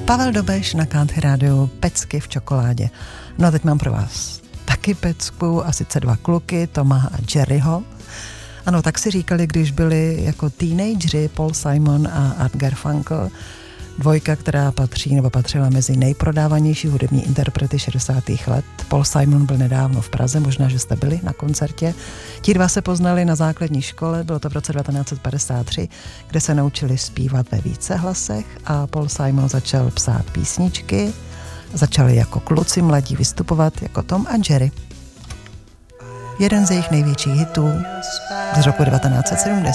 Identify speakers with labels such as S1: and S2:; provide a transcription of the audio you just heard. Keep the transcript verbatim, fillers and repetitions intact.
S1: Pavel Dobeš na Country Rádiu, Pecky v čokoládě. No a teď mám pro vás taky pecku, a sice dva kluky, Toma a Jerryho. Ano, tak si říkali, když byli jako teenageři Paul Simon a Art Garfunkel, dvojka, která patří nebo patřila mezi nejprodávanější hudební interprety šedesátých let. Paul Simon byl nedávno v Praze, možná, že jste byli na koncertě. Ti dva se poznali na základní škole, bylo to v roce devatenáct set padesát tři, kde se naučili zpívat ve více hlasech a Paul Simon začal psát písničky. Začali jako kluci mladí vystupovat jako Tom a Jerry. Jeden z jejich největších hitů z roku devatenáct set sedmdesát.